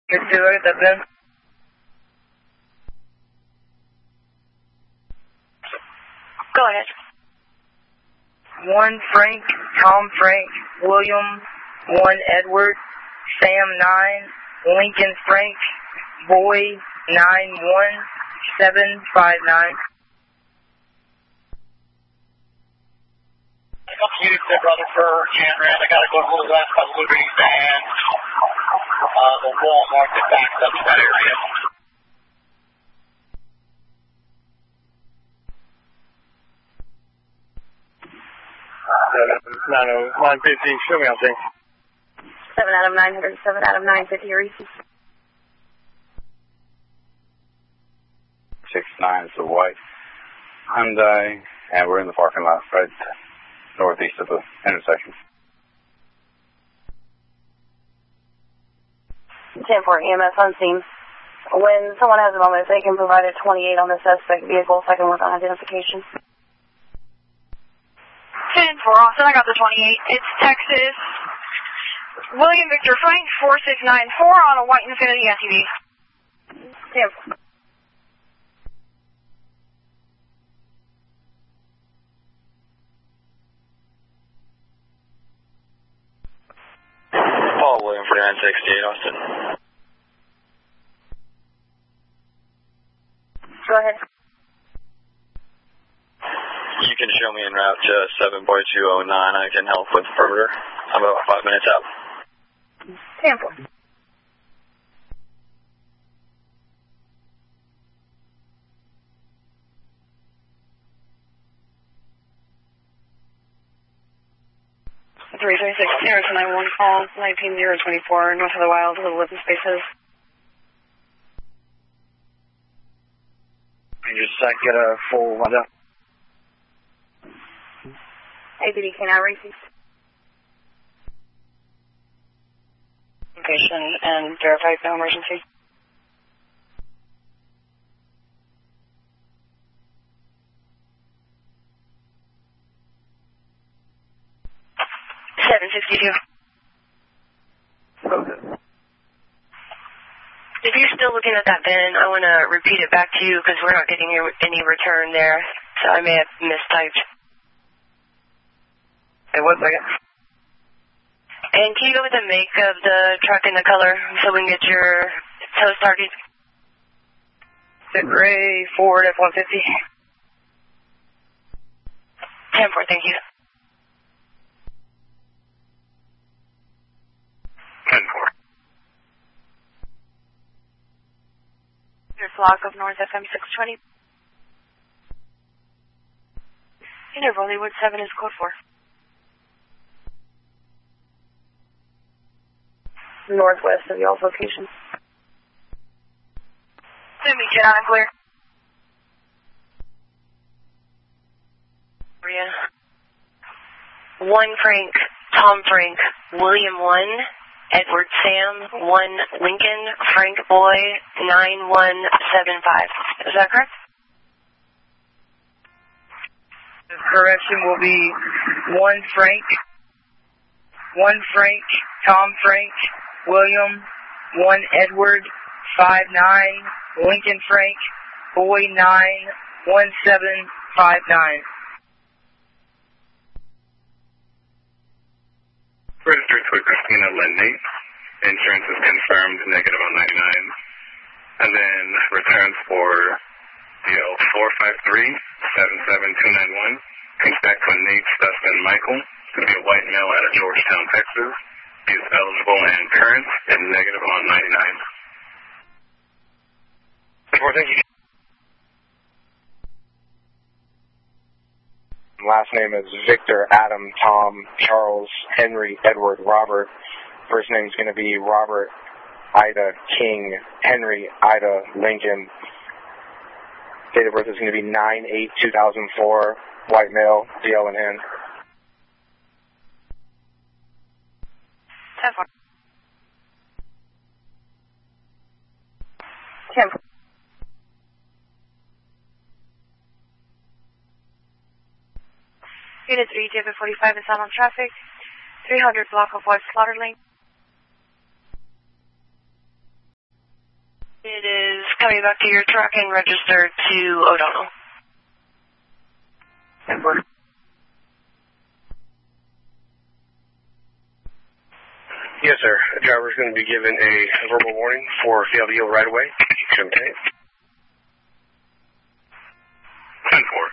Good to look at that, Ben. Go ahead. 1 Frank, Tom Frank, William, 1 Edward, Sam 9, Lincoln Frank, Boy 91759. Houston, Rutherford, Cameron. I got to go to the last couple of Liberties and the Walmart that backs up to that area. Uh, 915, show me out there. 7 out of 900, 7 out of 950, Reese. 69 is the white Hyundai, and we're in the parking lot right northeast of the intersection. 10-4 EMS on scene. When someone has a moment, if they can provide a 28 on the suspect vehicle so I can work on identification. 10-4, Austin, I got the 28. It's Texas. William Victor Frank, 4694 on a white Infiniti SUV. 10-4. Paul William 4968, Austin. Go ahead. You can show me en route to 7.209. I can help with perimeter. I'm about 5 minutes out. 10-4. Harrison, I one call 19024 north of the Wild, little living spaces. You just get a full rundown. APD, can I receive? Location and verify no emergency. If you're still looking at that bin, I want to repeat it back to you because we're not getting any return there, so I may have mistyped. Hey, 1 second. And can you go with the make of the truck and the color so we can get your tow started? Ray Ford F-150. 10-4, thank you. 10-4. Your flock of North FM 620. Interval Hollywood 7 is code 4. Northwest of y'all's location. Send me jet on and clear. 1 Frank, Tom Frank, William 1, Edward Sam, 1 Lincoln, Frank Boy, 9175. Is that correct? The correction will be 1 Frank, Tom Frank, William, 1 Edward, 59, Lincoln Frank, Boy 91759. Registered to Christina Lennate. Insurance is confirmed negative on 99. And then returns for DL 453-77291. Comes back to Nate Dustin Michael. It's going to be a white male out of Georgetown, Texas. He is eligible and current and negative on 99. Thank you. Last name is Victor, Adam, Tom, Charles, Henry, Edward, Robert. First name is going to be Robert, Ida, King, Henry, Ida, Lincoln. Date of birth is going to be 9/8/2004. White male, DL in hand. 10-4. 10-4. Unit 3, JB45 is out on traffic. 300 block of White Slaughter Lane. It is coming back to your truck and registered to O'Donnell. Edward. Yes, sir. The driver is going to be given a verbal warning for failure to yield right away. 10-4.